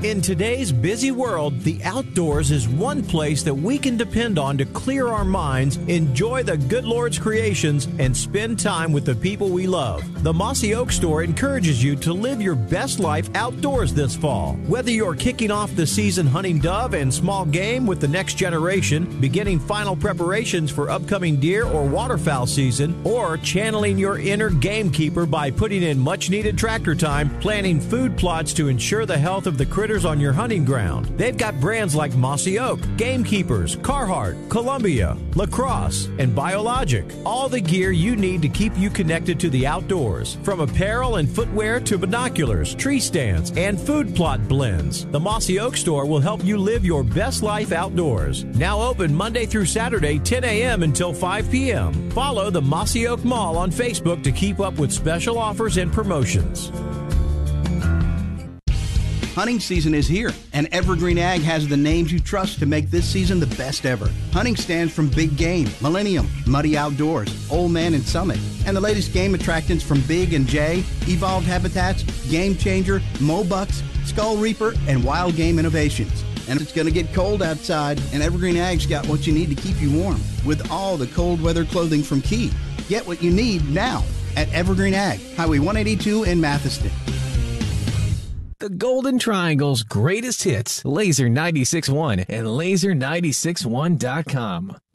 In today's busy world, the outdoors is one place that we can depend on to clear our minds, enjoy the good Lord's creations, and spend time with the people we love. The Mossy Oak Store encourages you to live your best life outdoors this fall. Whether you're kicking off the season hunting dove and small game with the next generation, beginning final preparations for upcoming deer or waterfowl season, or channeling your inner gamekeeper by putting in much-needed tractor time, planning food plots to ensure the health of the critters on your hunting ground. They've got brands like Mossy Oak, Gamekeepers, Carhartt, Columbia, Lacrosse, and Biologic. All the gear you need to keep you connected to the outdoors. From apparel and footwear to binoculars, tree stands, and food plot blends. The Mossy Oak Store will help you live your best life outdoors. Now open Monday through Saturday, 10 a.m. until 5 p.m. Follow the Mossy Oak Mall on Facebook to keep up with special offers and promotions. Hunting season is here, and Evergreen Ag has the names you trust to make this season the best ever. Hunting stands from Big Game, Millennium, Muddy Outdoors, Old Man, and Summit. And the latest game attractants from Big and J, Evolved Habitats, Game Changer, Mobucks, Skull Reaper, and Wild Game Innovations. And it's going to get cold outside, and Evergreen Ag's got what you need to keep you warm with all the cold weather clothing from Key. Get what you need now at Evergreen Ag, Highway 182 in Mathiston. The Golden Triangle's greatest hits, Laser 96.1 and Laser961.com.